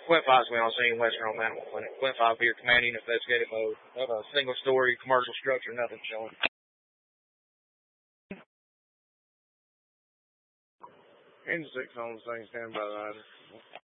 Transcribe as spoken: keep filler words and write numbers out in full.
Quint five's been on scene, Western Home Animal Clinic. Quint five here, commanding investigative mode. Of a single-story commercial structure, nothing showing. Engine six on the same, stand by the rider.